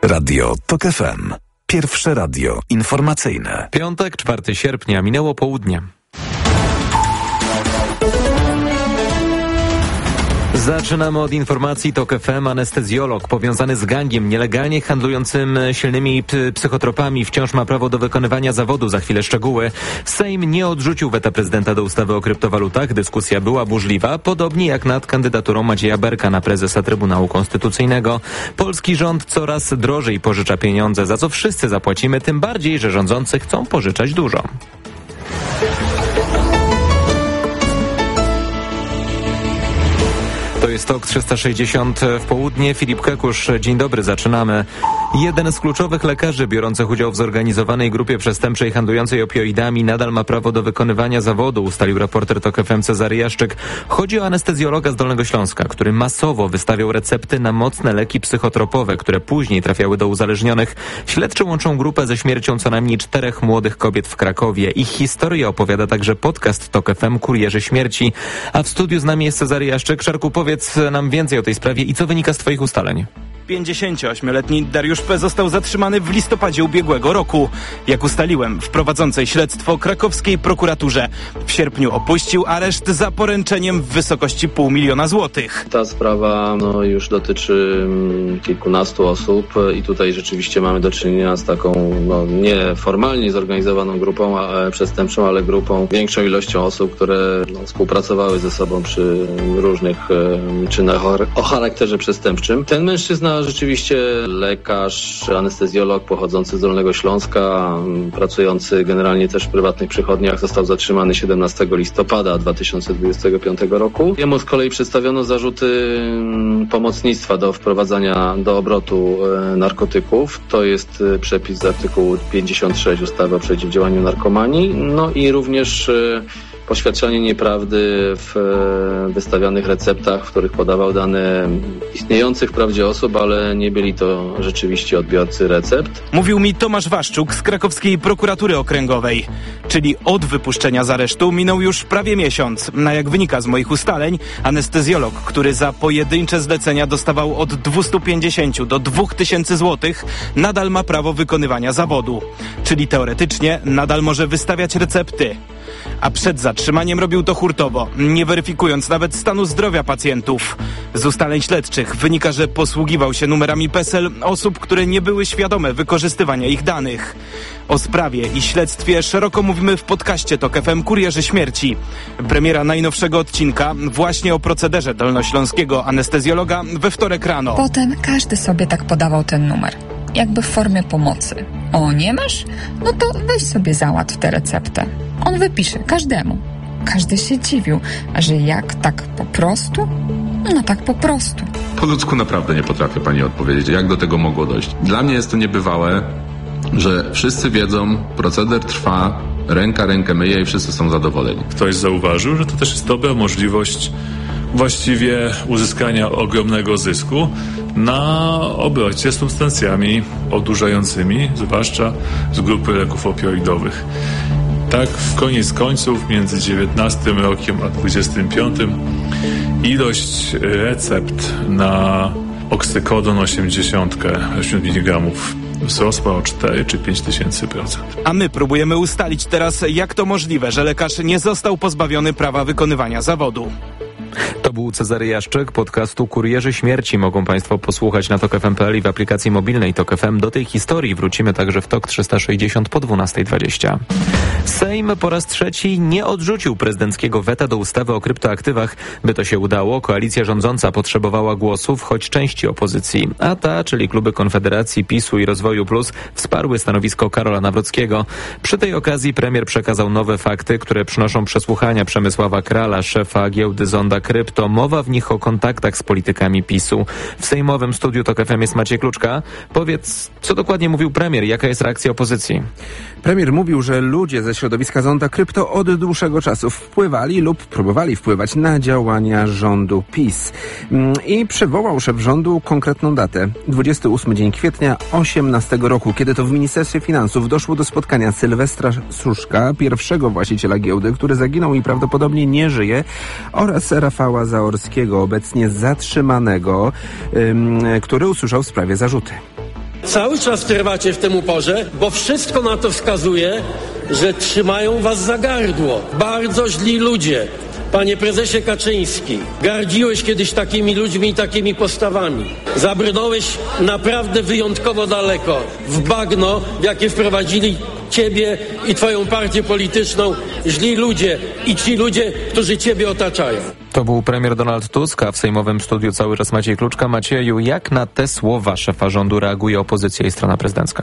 Radio TOK FM. Pierwsze radio informacyjne. Piątek, 4 sierpnia, minęło południe. Zaczynamy od informacji. TOK FM. Anestezjolog powiązany z gangiem nielegalnie handlującym silnymi psychotropami wciąż ma prawo do wykonywania zawodu. Za chwilę szczegóły. Sejm nie odrzucił weta prezydenta do ustawy o kryptowalutach. Dyskusja była burzliwa, podobnie jak nad kandydaturą Macieja Berka na prezesa Trybunału Konstytucyjnego. Polski rząd coraz drożej pożycza pieniądze, za co wszyscy zapłacimy, tym bardziej, że rządzący chcą pożyczać dużo. To jest TOK 360 w południe. Filip Kekusz, dzień dobry, zaczynamy. Jeden z kluczowych lekarzy biorących udział w zorganizowanej grupie przestępczej handlującej opioidami nadal ma prawo do wykonywania zawodu, ustalił reporter TOK FM Cezary Jaszczyk. Chodzi o anestezjologa z Dolnego Śląska, który masowo wystawiał recepty na mocne leki psychotropowe, które później trafiały do uzależnionych. Śledczy łączą grupę ze śmiercią co najmniej 4 młodych kobiet w Krakowie. Ich historię opowiada także podcast TOK FM Kurierzy Śmierci. A w studiu z nami jest Cezary Jaszczyk. Szarku, powiedz nam więcej o tej sprawie i co wynika z twoich ustaleń. 58-letni Dariusz P. został zatrzymany w listopadzie ubiegłego roku. Jak ustaliłem w prowadzącej śledztwo krakowskiej prokuraturze. W sierpniu opuścił areszt za poręczeniem w wysokości $500 000 złotych. Ta sprawa już dotyczy kilkunastu osób i tutaj rzeczywiście mamy do czynienia z taką nie formalnie zorganizowaną grupą przestępczą, ale grupą, większą ilością osób, które współpracowały ze sobą przy różnych czynach o charakterze przestępczym. Ten mężczyzna rzeczywiście lekarz, anestezjolog pochodzący z Dolnego Śląska, pracujący generalnie też w prywatnych przychodniach, został zatrzymany 17 listopada 2025 roku. Jemu z kolei przedstawiono zarzuty pomocnictwa do wprowadzania do obrotu narkotyków. To jest przepis z artykułu 56 ustawy o przeciwdziałaniu narkomanii. No i również poświadczanie nieprawdy w wystawianych receptach, w których podawał dane istniejących wprawdzie osób, ale nie byli to rzeczywiście odbiorcy recept. Mówił mi Tomasz Waszczuk z krakowskiej prokuratury okręgowej. Czyli od wypuszczenia z aresztu minął już prawie miesiąc. A jak wynika z moich ustaleń, anestezjolog, który za pojedyncze zlecenia dostawał od 250 do 2000 złotych, nadal ma prawo wykonywania zawodu. Czyli teoretycznie nadal może wystawiać recepty. A przed zatrzymaniem robił to hurtowo, nie weryfikując nawet stanu zdrowia pacjentów. Z ustaleń śledczych wynika, że posługiwał się numerami PESEL osób, które nie były świadome wykorzystywania ich danych. O sprawie i śledztwie szeroko mówimy w podcaście TOK FM Kurierzy Śmierci. Premiera najnowszego odcinka właśnie o procederze dolnośląskiego anestezjologa we wtorek rano. Potem każdy sobie tak podawał ten numer. Jakby w formie pomocy. O, nie masz? No to weź sobie załatw tę receptę. On wypisze każdemu. Każdy się dziwił, a że jak tak po prostu? No tak po prostu. Po ludzku naprawdę nie potrafię pani odpowiedzieć, jak do tego mogło dojść. Dla mnie jest to niebywałe, że wszyscy wiedzą, proceder trwa, ręka rękę myje i wszyscy są zadowoleni. Ktoś zauważył, że to też jest dobra możliwość właściwie uzyskania ogromnego zysku na obrocie substancjami odurzającymi, zwłaszcza z grupy leków opioidowych. Tak, koniec końców, między 19 rokiem a 25 ilość recept na oksykodon 80 mg wzrosła o 4 czy 5 000%. A my próbujemy ustalić teraz, jak to możliwe, że lekarz nie został pozbawiony prawa wykonywania zawodu. To był Cezary Jaszczyk, podcastu Kurierzy Śmierci. Mogą Państwo posłuchać na tokfm.pl i w aplikacji mobilnej TOK FM. Do tej historii wrócimy także w TOK 360 po 12:20. Sejm po raz trzeci nie odrzucił prezydenckiego weta do ustawy o kryptoaktywach. By to się udało, koalicja rządząca potrzebowała głosów, choć części opozycji. A ta, czyli kluby Konfederacji, PiS-u i Rozwoju Plus, wsparły stanowisko Karola Nawrockiego. Przy tej okazji premier przekazał nowe fakty, które przynoszą przesłuchania Przemysława Krala, szefa giełdy Zonda Krypto. Mowa w nich o kontaktach z politykami PiS-u. W sejmowym studiu TOK FM jest Maciej Kluczka. Powiedz, co dokładnie mówił premier? Jaka jest reakcja opozycji? Premier mówił, że ludzie ze środowiska Zonda Krypto od dłuższego czasu wpływali lub próbowali wpływać na działania rządu PiS. I przywołał szef rządu konkretną datę. 28 dzień kwietnia 2018 roku, kiedy to w Ministerstwie Finansów doszło do spotkania Sylwestra Suszka, pierwszego właściciela giełdy, który zaginął i prawdopodobnie nie żyje, oraz Rafała Zaorskiego, obecnie zatrzymanego, który usłyszał w sprawie zarzuty. Cały czas trwacie w tym uporze, bo wszystko na to wskazuje, że trzymają was za gardło. Bardzo źli ludzie. Panie prezesie Kaczyński, gardziłeś kiedyś takimi ludźmi i takimi postawami. Zabrnąłeś naprawdę wyjątkowo daleko w bagno, w jakie wprowadzili ciebie i twoją partię polityczną źli ludzie i ci ludzie, którzy ciebie otaczają. To był premier Donald Tusk, a w sejmowym studiu cały czas Maciej Kluczka. Macieju, jak na te słowa szefa rządu reaguje opozycja i strona prezydencka?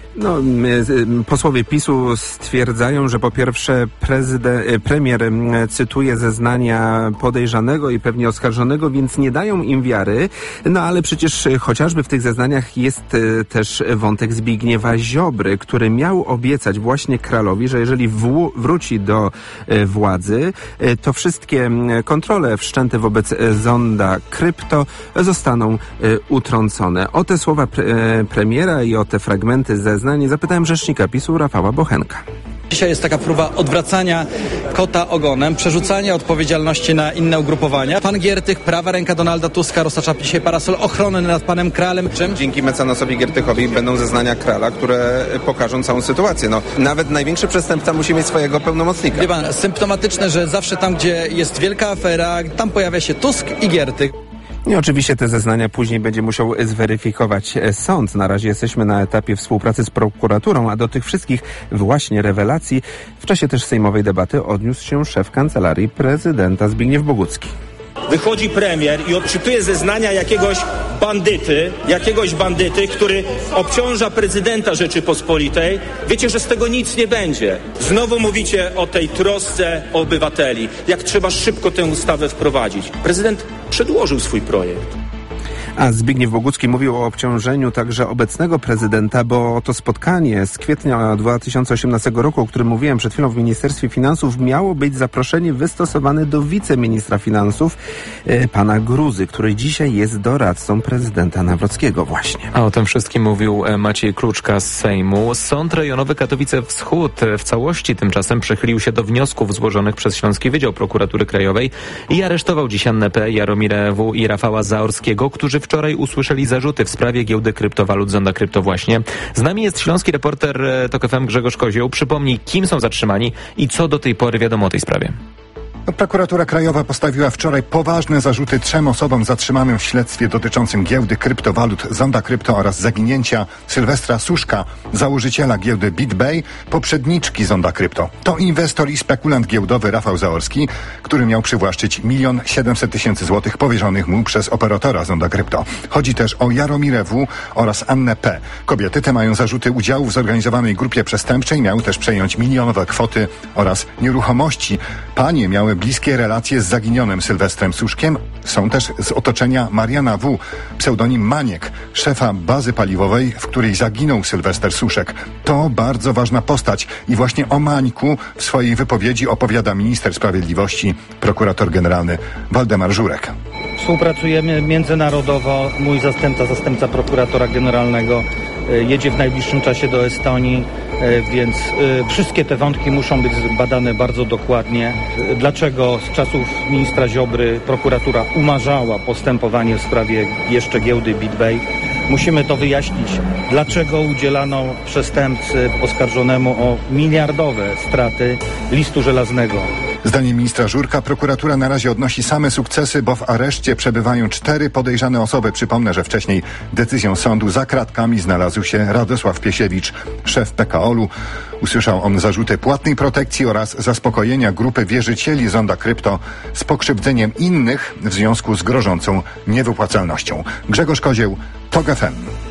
Posłowie PiS-u stwierdzają, że po pierwsze premier cytuje zeznania podejrzanego i pewnie oskarżonego, więc nie dają im wiary. No ale przecież chociażby w tych zeznaniach jest też wątek Zbigniewa Ziobry, który miał obiecać właśnie Kralowi, że jeżeli wróci do władzy, to wszystkie kontrole wszczęte wobec zonda Krypto zostaną utrącone. O te słowa premiera i o te fragmenty zeznań zapytałem rzecznika PiS-u Rafała Bochenka. Dzisiaj jest taka próba odwracania kota ogonem, przerzucania odpowiedzialności na inne ugrupowania. Pan Giertych, prawa ręka Donalda Tuska, roztacza dzisiaj parasol ochronny nad panem Kralem. Czym? Dzięki mecenasowi Giertychowi będą zeznania Krala, które pokażą całą sytuację. Nawet największy przestępca musi mieć swojego pełnomocnika. Wie pan, symptomatyczne, że zawsze tam, gdzie jest wielka afera, tam pojawia się Tusk i Giertych. I oczywiście te zeznania później będzie musiał zweryfikować sąd. Na razie jesteśmy na etapie współpracy z prokuraturą, a do tych wszystkich właśnie rewelacji w czasie też sejmowej debaty odniósł się szef Kancelarii Prezydenta Zbigniew Bogucki. Wychodzi premier i odczytuje zeznania jakiegoś bandyty, który obciąża prezydenta Rzeczypospolitej. Wiecie, że z tego nic nie będzie. Znowu mówicie o tej trosce o obywateli. Jak trzeba szybko tę ustawę wprowadzić. Prezydent przedłożył swój projekt. A Zbigniew Bogucki mówił o obciążeniu także obecnego prezydenta, bo to spotkanie z kwietnia 2018 roku, o którym mówiłem przed chwilą w Ministerstwie Finansów, miało być zaproszenie wystosowane do wiceministra finansów, pana Gruzy, który dzisiaj jest doradcą prezydenta Nawrockiego właśnie. A o tym wszystkim mówił Maciej Kluczka z Sejmu. Sąd Rejonowy Katowice Wschód w całości tymczasem przychylił się do wniosków złożonych przez Śląski Wydział Prokuratury Krajowej i aresztował dziś Annę P., Jaromirę W. i Rafała Zaorskiego, którzy wczoraj usłyszeli zarzuty w sprawie giełdy kryptowalut Zonda Krypto właśnie. Z nami jest śląski reporter TOK FM Grzegorz Kozioł. Przypomnij, kim są zatrzymani i co do tej pory wiadomo o tej sprawie. Prokuratura Krajowa postawiła wczoraj poważne zarzuty 3 osobom zatrzymanym w śledztwie dotyczącym giełdy kryptowalut Zonda Krypto oraz zaginięcia Sylwestra Suszka, założyciela giełdy BitBay, poprzedniczki Zonda Krypto. To inwestor i spekulant giełdowy Rafał Zaorski, który miał przywłaszczyć 1 700 000 złotych powierzonych mu przez operatora Zonda Krypto. Chodzi też o Jaromirę W. oraz Annę P. Kobiety te mają zarzuty udziału w zorganizowanej grupie przestępczej, miały też przejąć milionowe kwoty oraz nieruchomości. Panie miały bliskie relacje z zaginionym Sylwestrem Suszkiem. Są też z otoczenia Mariana W., pseudonim Maniek, szefa bazy paliwowej, w której zaginął Sylwester Suszek. To bardzo ważna postać i właśnie o Mańku w swojej wypowiedzi opowiada minister sprawiedliwości, prokurator generalny Waldemar Żurek. Współpracujemy międzynarodowo. Mój zastępca prokuratora generalnego jedzie w najbliższym czasie do Estonii, więc wszystkie te wątki muszą być badane bardzo dokładnie. Dlaczego z czasów ministra Ziobry prokuratura umarzała postępowanie w sprawie jeszcze giełdy BitBay? Musimy to wyjaśnić. Dlaczego udzielano przestępcy oskarżonemu o miliardowe straty listu żelaznego? Zdaniem ministra Żurka prokuratura na razie odnosi same sukcesy, bo w areszcie przebywają 4 podejrzane osoby. Przypomnę, że wcześniej decyzją sądu za kratkami znalazł się Radosław Piesiewicz, szef PKOL-u. Usłyszał on zarzuty płatnej protekcji oraz zaspokojenia grupy wierzycieli Zonda Krypto z pokrzywdzeniem innych w związku z grożącą niewypłacalnością. Grzegorz Kozieł, TOK FM.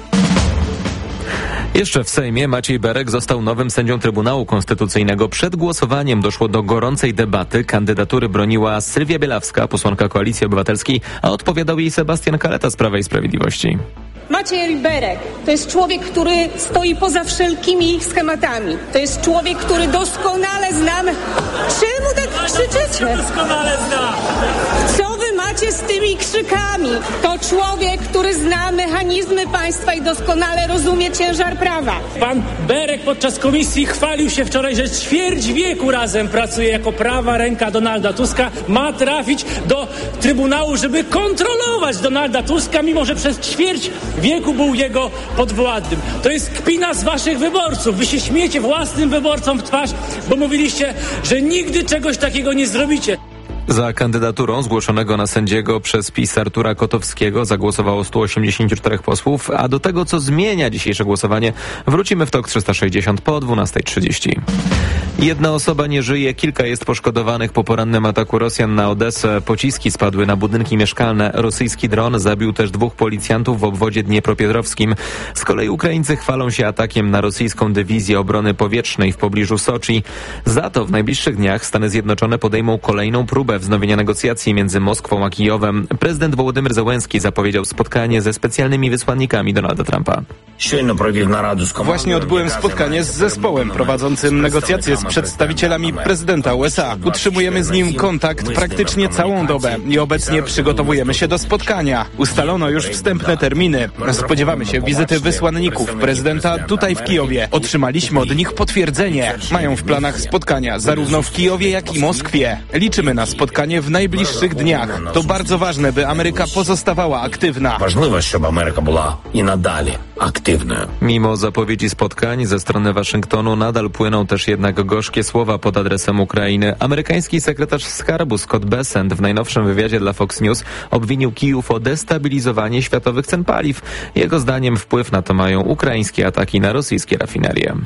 Jeszcze w Sejmie Maciej Berek został nowym sędzią Trybunału Konstytucyjnego. Przed głosowaniem doszło do gorącej debaty. Kandydatury broniła Sylwia Bielawska, posłanka Koalicji Obywatelskiej, a odpowiadał jej Sebastian Kaleta z Prawa i Sprawiedliwości. Maciej Berek to jest człowiek, który stoi poza wszelkimi schematami. To jest człowiek, który doskonale znam... Czemu tak krzyczycie? Doskonale znam! Co wy macie z tymi krzykami? To człowiek, który zna mechanizmy państwa i doskonale rozumie ciężar prawa. Pan Berek podczas komisji chwalił się wczoraj, że ćwierć wieku razem pracuje jako prawa ręka Donalda Tuska. Ma trafić do Trybunału, żeby kontrolować Donalda Tuska, mimo że przez ćwierć wieku był jego podwładnym. To jest kpina z waszych wyborców. Wy się śmiecie własnym wyborcom w twarz, bo mówiliście, że nigdy czegoś takiego nie zrobicie. Za kandydaturą zgłoszonego na sędziego przez PiS Artura Kotowskiego zagłosowało 184 posłów, a do tego, co zmienia dzisiejsze głosowanie, wrócimy w TOK 360 po 12:30. Jedna osoba nie żyje, kilka jest poszkodowanych po porannym ataku Rosjan na Odessę. Pociski spadły na budynki mieszkalne. Rosyjski dron zabił też 2 policjantów w obwodzie dniepropietrowskim. Z kolei Ukraińcy chwalą się atakiem na rosyjską dywizję obrony powietrznej w pobliżu Soczi. Za to w najbliższych dniach Stany Zjednoczone podejmą kolejną próbę wznowienia negocjacji między Moskwą a Kijowem. Prezydent Wołodymyr Zełenski zapowiedział spotkanie ze specjalnymi wysłannikami Donalda Trumpa. Właśnie odbyłem spotkanie z zespołem prowadzącym negocjacje z przedstawicielami prezydenta USA. Utrzymujemy z nim kontakt praktycznie całą dobę i obecnie przygotowujemy się do spotkania. Ustalono już wstępne terminy. Spodziewamy się wizyty wysłanników prezydenta tutaj w Kijowie. Otrzymaliśmy od nich potwierdzenie. Mają w planach spotkania zarówno w Kijowie, jak i Moskwie. Liczymy na spotkanie w najbliższych dniach. To bardzo ważne, by Ameryka pozostawała aktywna. Ważne, żeby Ameryka była i nadal aktywna. Mimo zapowiedzi spotkań ze strony Waszyngtonu nadal płyną też jednak gorzkie słowa pod adresem Ukrainy. Amerykański sekretarz skarbu Scott Bessent w najnowszym wywiadzie dla Fox News obwinił Kijów o destabilizowanie światowych cen paliw. Jego zdaniem wpływ na to mają ukraińskie ataki na rosyjskie rafinerie.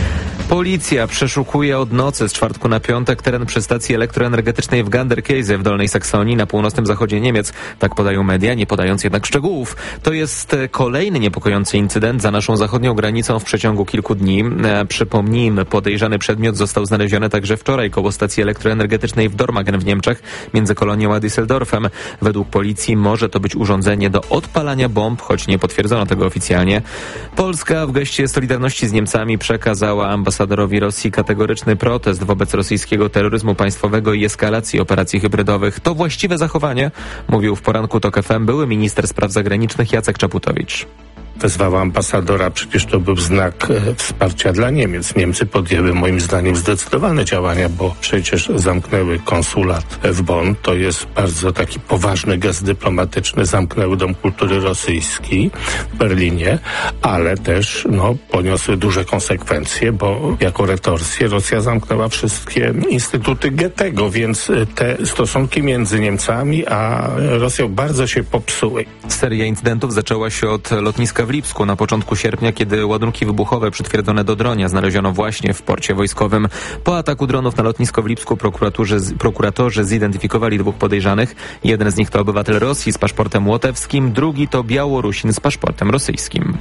Policja przeszukuje od nocy z czwartku na piątek teren przy stacji elektroenergetycznej w Ganderkejse w Dolnej Saksonii na północnym zachodzie Niemiec. Tak podają media, nie podając jednak szczegółów. To jest kolejny niepokojący incydent za naszą zachodnią granicą w przeciągu kilku dni. Przypomnijmy, podejrzany przedmiot został znaleziony także wczoraj koło stacji elektroenergetycznej w Dormagen w Niemczech między Kolonią a Düsseldorfem. Według policji może to być urządzenie do odpalania bomb, choć nie potwierdzono tego oficjalnie. Polska w geście solidarności z Niemcami przekazała ambasadorowi Rosji kategoryczny protest wobec rosyjskiego terroryzmu państwowego i eskalacji operacji hybrydowych. To właściwe zachowanie, mówił w poranku TOK FM były minister spraw zagranicznych Jacek Czaputowicz. Wezwała ambasadora, przecież to był znak wsparcia dla Niemiec. Niemcy podjęły moim zdaniem zdecydowane działania, bo przecież zamknęły konsulat w Bonn. To jest bardzo taki poważny gest dyplomatyczny. Zamknęły Dom Kultury Rosyjski w Berlinie, ale też poniosły duże konsekwencje, bo jako retorsję Rosja zamknęła wszystkie instytuty Goethego, więc te stosunki między Niemcami a Rosją bardzo się popsuły. Seria incydentów zaczęła się od lotniska w Lipsku na początku sierpnia, kiedy ładunki wybuchowe przytwierdzone do dronia znaleziono właśnie w porcie wojskowym. Po ataku dronów na lotnisko w Lipsku prokuratorzy zidentyfikowali 2 podejrzanych. Jeden z nich to obywatel Rosji z paszportem łotewskim, drugi to Białorusin z paszportem rosyjskim.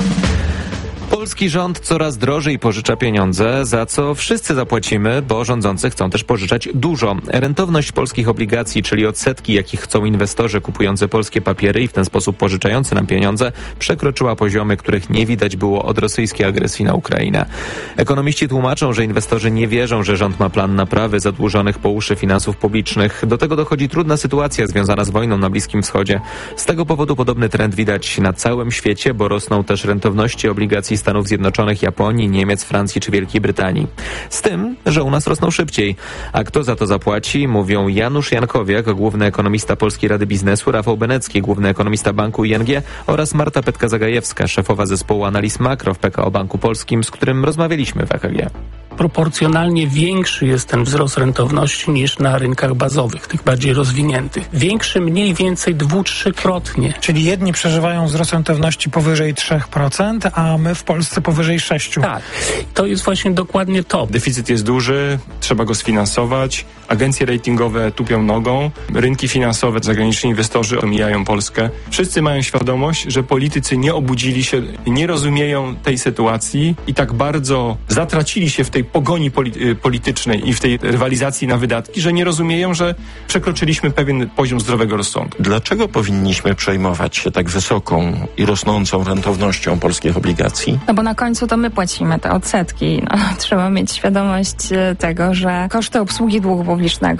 Polski rząd coraz drożej pożycza pieniądze, za co wszyscy zapłacimy, bo rządzący chcą też pożyczać dużo. Rentowność polskich obligacji, czyli odsetki, jakich chcą inwestorzy kupujący polskie papiery i w ten sposób pożyczający nam pieniądze, przekroczyła poziomy, których nie widać było od rosyjskiej agresji na Ukrainę. Ekonomiści tłumaczą, że inwestorzy nie wierzą, że rząd ma plan naprawy zadłużonych po uszy finansów publicznych. Do tego dochodzi trudna sytuacja związana z wojną na Bliskim Wschodzie. Z tego powodu podobny trend widać na całym świecie, bo rosną też rentowności obligacji Stanów Zjednoczonych, Japonii, Niemiec, Francji czy Wielkiej Brytanii. Z tym, że u nas rosną szybciej. A kto za to zapłaci? Mówią Janusz Jankowiak, główny ekonomista Polskiej Rady Biznesu, Rafał Benecki, główny ekonomista Banku ING oraz Marta Petka-Zagajewska, szefowa zespołu analiz makro w PKO Banku Polskim, z którym rozmawialiśmy w EKG. Proporcjonalnie większy jest ten wzrost rentowności niż na rynkach bazowych, tych bardziej rozwiniętych. Większy mniej więcej 2-3-krotnie. Czyli jedni przeżywają wzrost rentowności powyżej 3%, a my w Polsce powyżej 6%. Tak, to jest właśnie dokładnie to. Deficyt jest duży, trzeba go sfinansować, agencje ratingowe tupią nogą, rynki finansowe, zagraniczni inwestorzy omijają Polskę. Wszyscy mają świadomość, że politycy nie obudzili się, nie rozumieją tej sytuacji i tak bardzo zatracili się w tej pogoni politycznej i w tej rywalizacji na wydatki, że nie rozumieją, że przekroczyliśmy pewien poziom zdrowego rozsądku. Dlaczego powinniśmy przejmować się tak wysoką i rosnącą rentownością polskich obligacji? No bo na końcu to my płacimy te odsetki. Trzeba mieć świadomość tego, że koszty obsługi długu publicznego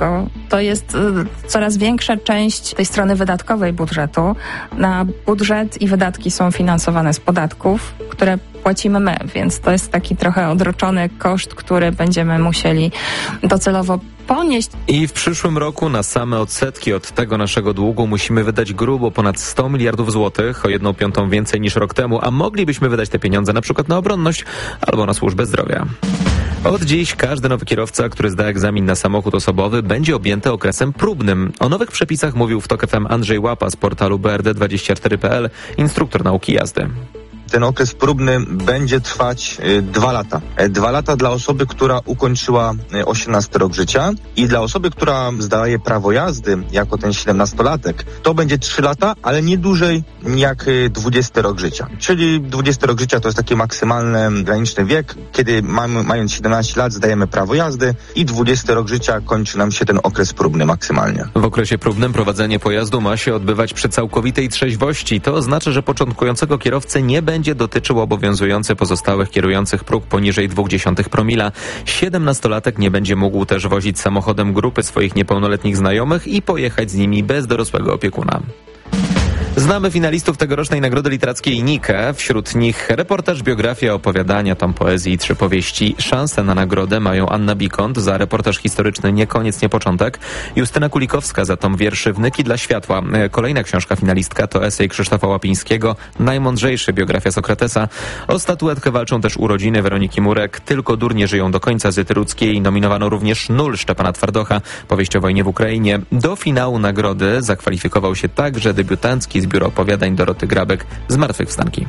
to jest coraz większa część tej strony wydatkowej budżetu. Na budżet i wydatki są finansowane z podatków, które płacimy my, więc to jest taki trochę odroczony koszt, który będziemy musieli docelowo ponieść. I w przyszłym roku na same odsetki od tego naszego długu musimy wydać grubo ponad 100 miliardów złotych, o 1/5 więcej niż rok temu, a moglibyśmy wydać te pieniądze na przykład na obronność albo na służbę zdrowia. Od dziś każdy nowy kierowca, który zda egzamin na samochód osobowy, będzie objęty okresem próbnym. O nowych przepisach mówił w TOK FM Andrzej Łapa z portalu brd24.pl, instruktor nauki jazdy. Ten okres próbny będzie trwać 2 lata. 2 lata dla osoby, która ukończyła 18 rok życia i dla osoby, która zdaje prawo jazdy jako ten 17-latek, to będzie 3 lata, ale nie dłużej jak 20 rok życia. Czyli 20 rok życia to jest taki maksymalny graniczny wiek, kiedy mając 17 lat zdajemy prawo jazdy i 20 rok życia kończy nam się ten okres próbny maksymalnie. W okresie próbnym prowadzenie pojazdu ma się odbywać przy całkowitej trzeźwości. To oznacza, że początkującego kierowcy nie będzie dotyczył obowiązujący pozostałych kierujących próg poniżej 0,2 promila. 17-latek nie będzie mógł też wozić samochodem grupy swoich niepełnoletnich znajomych i pojechać z nimi bez dorosłego opiekuna. Znamy finalistów tegorocznej Nagrody Literackiej Nike. Wśród nich reportaż, biografia, opowiadania, tom poezji i 3 powieści. Szansę na nagrodę mają Anna Bikont za reportaż historyczny Nie koniec, nie początek, Justyna Kulikowska za tom wierszy Wnyki dla światła. Kolejna książka finalistka to esej Krzysztofa Łapińskiego Najmądrzejszy, biografia Sokratesa. O statuetkę walczą też Urodziny Weroniki Murek, Tylko durnie żyją do końca Zyty Rudzkiej. Nominowano również Nul Szczepana Twardocha, powieść o wojnie w Ukrainie. Do finału nagrody zakwalifikował się także debiutancki zbiór opowiadań Doroty Grabek Zmartwychwstanki.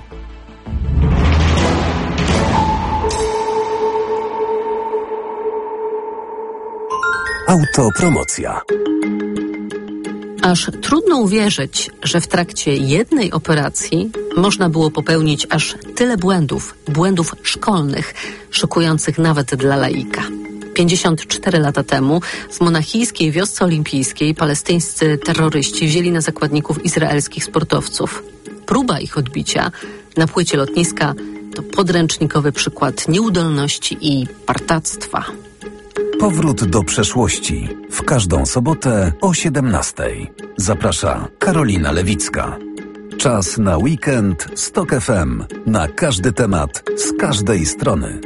Autopromocja. Aż trudno uwierzyć, że w trakcie jednej operacji można było popełnić aż tyle błędów szkolnych, szokujących nawet dla laika. 54 lata temu w monachijskiej wiosce olimpijskiej palestyńscy terroryści wzięli na zakładników izraelskich sportowców. Próba ich odbicia na płycie lotniska to podręcznikowy przykład nieudolności i partactwa. Powrót do przeszłości. W każdą sobotę o 17:00. Zaprasza Karolina Lewicka. Czas na weekend z TOK FM. Na każdy temat, z każdej strony.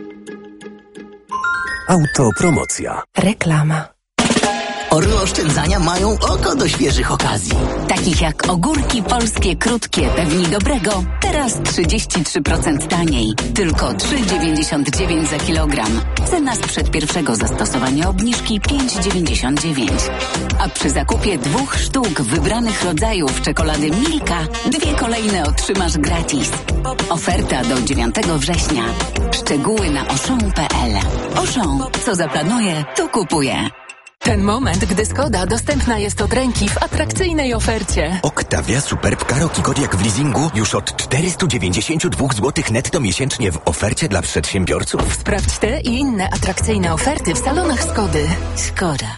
Autopromocja. Reklama. Orły oszczędzania mają oko do świeżych okazji. Takich jak ogórki polskie krótkie, pewni dobrego, teraz 33% taniej. Tylko 3,99 za kilogram. Cena sprzed pierwszego zastosowania obniżki 5,99. A przy zakupie 2 sztuk wybranych rodzajów czekolady Milka, 2 kolejne otrzymasz gratis. Oferta do 9 września. Szczegóły na auchan.pl. Auchan, co zaplanuje, to kupuje. Ten moment, gdy Skoda dostępna jest od ręki w atrakcyjnej ofercie. Octavia Superb Karoki Kodiaq w leasingu już od 492 zł netto miesięcznie w ofercie dla przedsiębiorców. Sprawdź te i inne atrakcyjne oferty w salonach Skody. Skoda.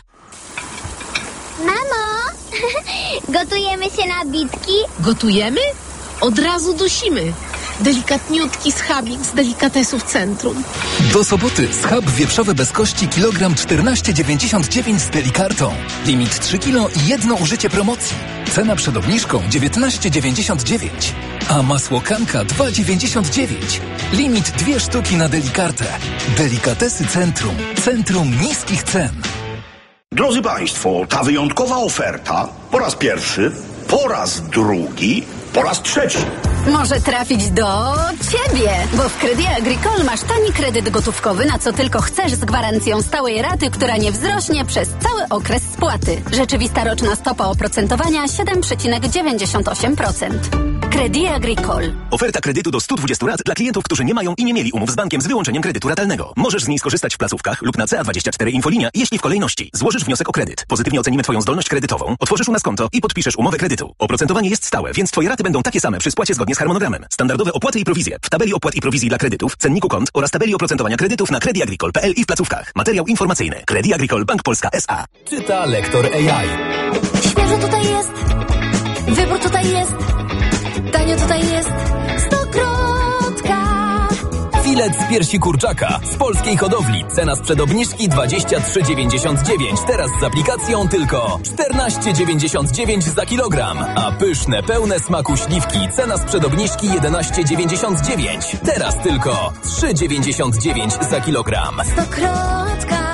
Mamo, gotujemy się na bitki? Gotujemy? Od razu dusimy. Delikatniutki schabik z delikatesów centrum. Do soboty schab wieprzowy bez kości kilogram 14,99 z delikartą. Limit 3 kg i jedno użycie promocji. Cena przed obniżką 19,99. A masło Kanka 2,99. Limit 2 sztuki na delikartę. Delikatesy Centrum. Centrum niskich cen. Drodzy Państwo, ta wyjątkowa oferta po raz pierwszy, po raz drugi, po raz trzeci. Może trafić do Ciebie, bo w Crédit Agricole masz tani kredyt gotówkowy, na co tylko chcesz, z gwarancją stałej raty, która nie wzrośnie przez cały okres spłaty. Rzeczywista roczna stopa oprocentowania 7,98%. Crédit Agricole. Oferta kredytu do 120 lat dla klientów, którzy nie mają i nie mieli umów z bankiem z wyłączeniem kredytu ratalnego. Możesz z niej skorzystać w placówkach lub na CA24 Infolinia, jeśli w kolejności złożysz wniosek o kredyt. Pozytywnie ocenimy Twoją zdolność kredytową, otworzysz u nas konto i podpiszesz umowę kredytu. Oprocentowanie jest stałe, więc Twoje raty będą takie same przy spłacie zgodnie z harmonogramem. Standardowe opłaty i prowizje w tabeli opłat i prowizji dla kredytów, cenniku kont oraz tabeli oprocentowania kredytów na crediagricole.pl i w placówkach. Materiał informacyjny. Crédit Agricole Bank Polska S.A. Czyta lektor AI. Świeżo tutaj jest. Wybór tutaj jest. Tanio tutaj jest. Stokrotka. Filet z piersi kurczaka z polskiej hodowli. Cena sprzed obniżki 23,99. Teraz z aplikacją tylko 14,99 za kilogram. A pyszne, pełne smaku śliwki. Cena sprzed obniżki 11,99. Teraz tylko 3,99 za kilogram. Stokrotka.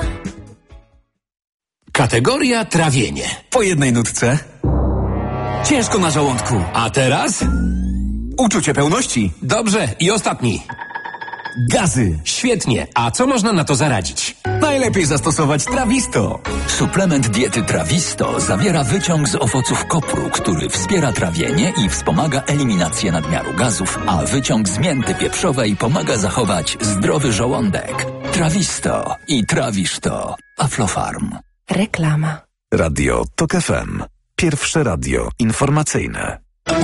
Kategoria trawienie. Po jednej nutce. Ciężko na żołądku. A teraz? Uczucie pełności. Dobrze, i ostatni. Gazy. Świetnie. A co można na to zaradzić? Najlepiej zastosować Trawisto. Suplement diety Trawisto zawiera wyciąg z owoców kopru, który wspiera trawienie i wspomaga eliminację nadmiaru gazów, a wyciąg z mięty pieprzowej pomaga zachować zdrowy żołądek. Trawisto i trawisz to. Aflofarm. Reklama. Radio TOK FM. Pierwsze radio informacyjne.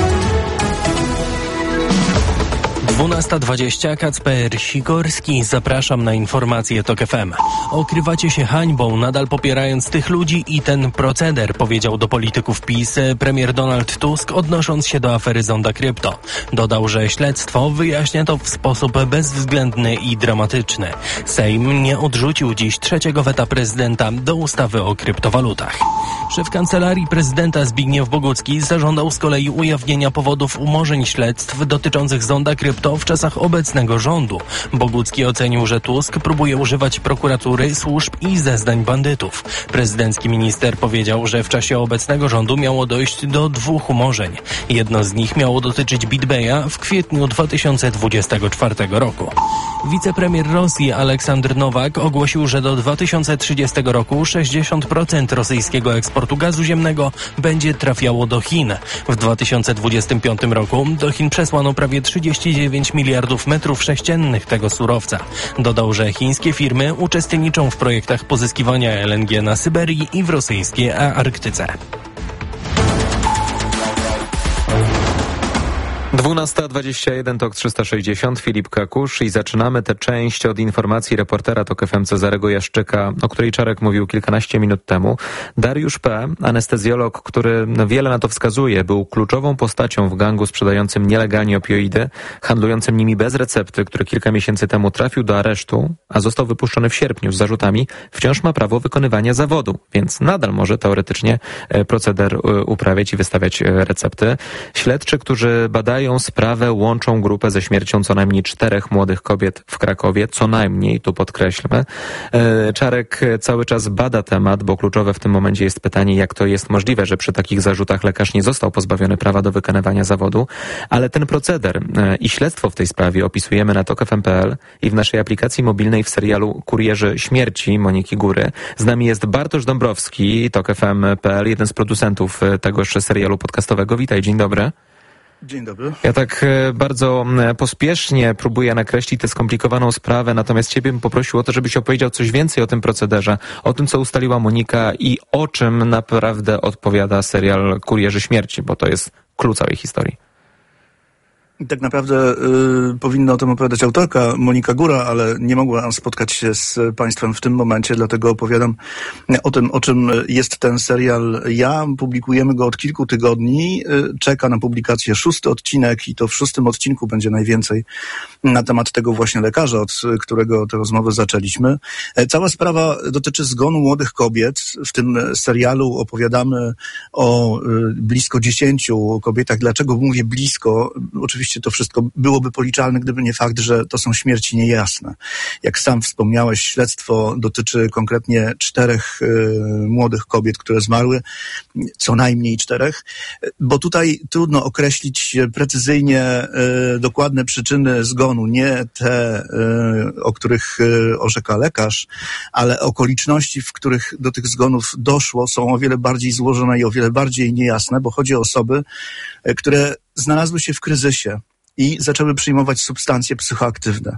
12:20, Kacper Sikorski. Zapraszam na informacje TOK FM. Okrywacie się hańbą, nadal popierając tych ludzi i ten proceder, powiedział do polityków PiS premier Donald Tusk, odnosząc się do afery Zonda Krypto. Dodał, że śledztwo wyjaśnia to w sposób bezwzględny i dramatyczny. Sejm nie odrzucił dziś trzeciego weta prezydenta do ustawy o kryptowalutach. Szef Kancelarii Prezydenta Zbigniew Bogucki zażądał z kolei ujawnienia powodów umorzeń śledztw dotyczących Zonda Krypto w czasach obecnego rządu. Bogucki ocenił, że Tusk próbuje używać prokuratury, służb i zeznań bandytów. Prezydencki minister powiedział, że w czasie obecnego rządu miało dojść do 2 umorzeń. Jedno z nich miało dotyczyć BitBaya w kwietniu 2024 roku. Wicepremier Rosji Aleksandr Nowak ogłosił, że do 2030 roku 60% rosyjskiego eksportu gazu ziemnego będzie trafiało do Chin. W 2025 roku do Chin przesłano prawie 39 miliardów metrów sześciennych tego surowca. Dodał, że chińskie firmy uczestniczą w projektach pozyskiwania LNG na Syberii i w rosyjskiej Arktyce. 12:21, TOK 360, Filip Kakusz i zaczynamy tę część od informacji reportera TOK FM Cezarego Jaszczyka, o której Czarek mówił kilkanaście minut temu. Dariusz P., anestezjolog, który wiele na to wskazuje, był kluczową postacią w gangu sprzedającym nielegalnie opioidy, handlującym nimi bez recepty, który kilka miesięcy temu trafił do aresztu, a został wypuszczony w sierpniu z zarzutami, wciąż ma prawo wykonywania zawodu, więc nadal może teoretycznie proceder uprawiać i wystawiać recepty. Śledczy, którzy badają sprawę, łączą grupę ze śmiercią co najmniej 4 młodych kobiet w Krakowie, co najmniej, tu podkreślmy. Czarek cały czas bada temat, bo kluczowe w tym momencie jest pytanie, jak to jest możliwe, że przy takich zarzutach lekarz nie został pozbawiony prawa do wykonywania zawodu, ale ten proceder i śledztwo w tej sprawie opisujemy na tokfm.pl i w naszej aplikacji mobilnej w serialu Kurierzy Śmierci Moniki Góry. Z nami jest Bartosz Dąbrowski, tokfm.pl, jeden z producentów tegoż serialu podcastowego. Witaj, dzień dobry. Dzień dobry. Ja tak bardzo pospiesznie próbuję nakreślić tę skomplikowaną sprawę, natomiast ciebie bym poprosił o to, żebyś opowiedział coś więcej o tym procederze, o tym, co ustaliła Monika i o czym naprawdę odpowiada serial Kurierzy Śmierci, bo to jest klucz całej historii. Tak naprawdę powinna o tym opowiadać autorka Monika Góra, ale nie mogła spotkać się z Państwem w tym momencie, dlatego opowiadam o tym, o czym jest ten serial. Publikujemy go od kilku tygodni, czeka na publikację 6. odcinek i to w 6. odcinku będzie najwięcej na temat tego właśnie lekarza, od którego tę rozmowę zaczęliśmy. Cała sprawa dotyczy zgonu młodych kobiet. W tym serialu opowiadamy o blisko 10 kobietach. Dlaczego mówię blisko? Oczywiście to wszystko byłoby policzalne, gdyby nie fakt, że to są śmierci niejasne. Jak sam wspomniałeś, śledztwo dotyczy konkretnie 4 młodych kobiet, które zmarły, co najmniej 4, bo tutaj trudno określić precyzyjnie dokładne przyczyny zgonu, nie te, o których orzeka lekarz, ale okoliczności, w których do tych zgonów doszło, są o wiele bardziej złożone i o wiele bardziej niejasne, bo chodzi o osoby, które znalazły się w kryzysie i zaczęły przyjmować substancje psychoaktywne.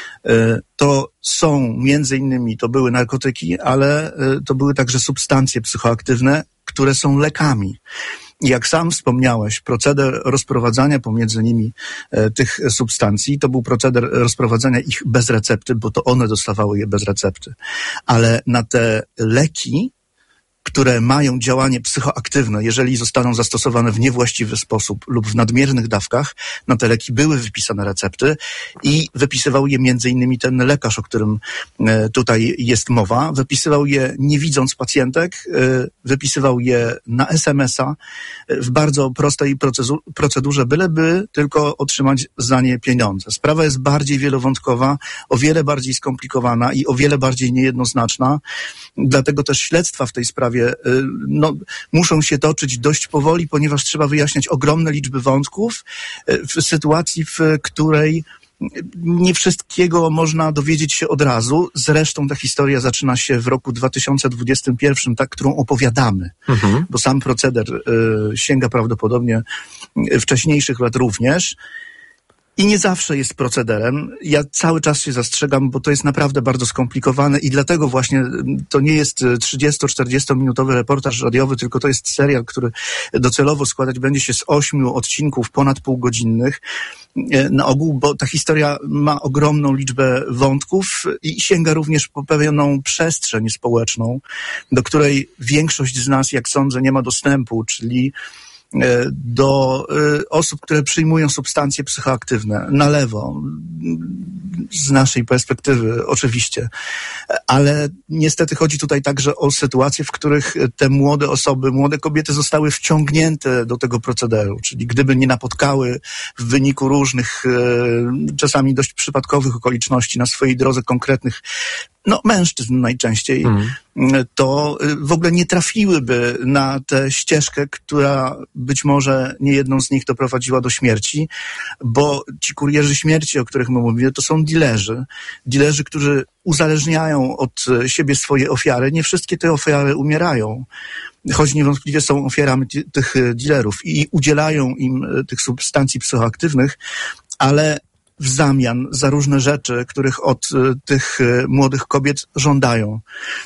To są między innymi, to były narkotyki, ale to były także substancje psychoaktywne, które są lekami. Jak sam wspomniałeś, proceder rozprowadzania pomiędzy nimi tych substancji, to był proceder rozprowadzania ich bez recepty, bo to one dostawały je bez recepty. Ale na te leki które mają działanie psychoaktywne, jeżeli zostaną zastosowane w niewłaściwy sposób lub w nadmiernych dawkach, na te leki były wypisane recepty i wypisywał je między innymi ten lekarz, o którym tutaj jest mowa. Wypisywał je nie widząc pacjentek, wypisywał je na SMS-a w bardzo prostej procedurze, byleby tylko otrzymać za nie pieniądze. Sprawa jest bardziej wielowątkowa, o wiele bardziej skomplikowana i o wiele bardziej niejednoznaczna. Dlatego też śledztwa w tej sprawie muszą się toczyć dość powoli, ponieważ trzeba wyjaśniać ogromne liczby wątków w sytuacji, w której nie wszystkiego można dowiedzieć się od razu. Zresztą ta historia zaczyna się w roku 2021, którą opowiadamy, bo sam proceder sięga prawdopodobnie wcześniejszych lat również. I nie zawsze jest procederem. Ja cały czas się zastrzegam, bo to jest naprawdę bardzo skomplikowane i dlatego właśnie to nie jest 30-40 minutowy reportaż radiowy, tylko to jest serial, który docelowo składać będzie się z 8 odcinków ponad półgodzinnych na ogół, bo ta historia ma ogromną liczbę wątków i sięga również po pewną przestrzeń społeczną, do której większość z nas, jak sądzę, nie ma dostępu, czyli do osób, które przyjmują substancje psychoaktywne na lewo, z naszej perspektywy oczywiście, ale niestety chodzi tutaj także o sytuacje, w których te młode osoby, młode kobiety zostały wciągnięte do tego procederu, czyli gdyby nie napotkały w wyniku różnych, czasami dość przypadkowych okoliczności na swojej drodze konkretnych mężczyzn najczęściej, to w ogóle nie trafiłyby na tę ścieżkę, która być może niejedną z nich doprowadziła do śmierci, bo ci kurierzy śmierci, o których my mówimy, to są dilerzy, którzy uzależniają od siebie swoje ofiary. Nie wszystkie te ofiary umierają, choć niewątpliwie są ofiarami tych dilerów i udzielają im tych substancji psychoaktywnych, ale w zamian za różne rzeczy, których od tych młodych kobiet żądają.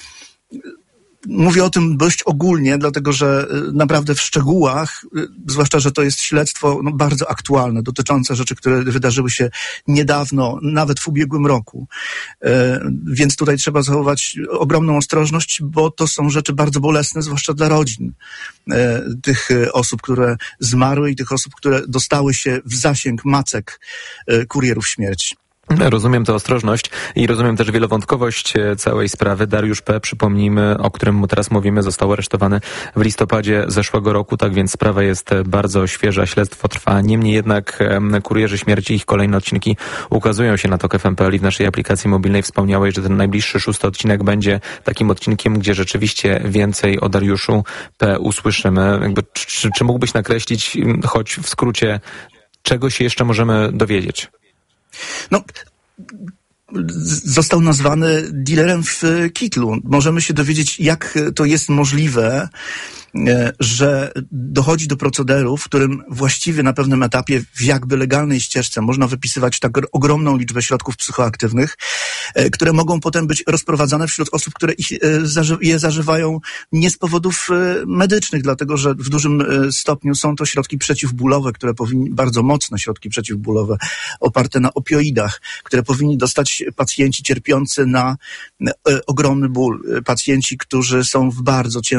Mówię o tym dość ogólnie, dlatego że naprawdę w szczegółach, zwłaszcza, że to jest śledztwo bardzo aktualne, dotyczące rzeczy, które wydarzyły się niedawno, nawet w ubiegłym roku. Więc tutaj trzeba zachować ogromną ostrożność, bo to są rzeczy bardzo bolesne, zwłaszcza dla rodzin tych osób, które zmarły i tych osób, które dostały się w zasięg macek kurierów śmierci. Rozumiem tę ostrożność i rozumiem też wielowątkowość całej sprawy. Dariusz P., przypomnijmy, o którym teraz mówimy, został aresztowany w listopadzie zeszłego roku, tak więc sprawa jest bardzo świeża, śledztwo trwa. Niemniej jednak kurierzy śmierci, ich kolejne odcinki ukazują się na TOK FM.pl i w naszej aplikacji mobilnej. Wspomniałeś, że ten najbliższy 6. odcinek będzie takim odcinkiem, gdzie rzeczywiście więcej o Dariuszu P. usłyszymy. Czy mógłbyś nakreślić, choć w skrócie, czego się jeszcze możemy dowiedzieć? Został nazwany dealerem w kitlu. Możemy się dowiedzieć, jak to jest możliwe, że dochodzi do procederu, w którym właściwie na pewnym etapie w jakby legalnej ścieżce można wypisywać tak ogromną liczbę środków psychoaktywnych, które mogą potem być rozprowadzane wśród osób, które je zażywają nie z powodów medycznych, dlatego że w dużym stopniu są to środki przeciwbólowe, bardzo mocne środki przeciwbólowe, oparte na opioidach, które powinni dostać pacjenci cierpiący na ogromny ból, pacjenci, którzy są w bardzo ciężkim